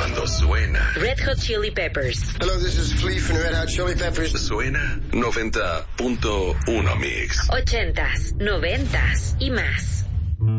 Cuando suena Red Hot Chili Peppers. Hello, this is Flea from Red Hot Chili Peppers. Suena 90.1 Mix. 80s, 90s y más.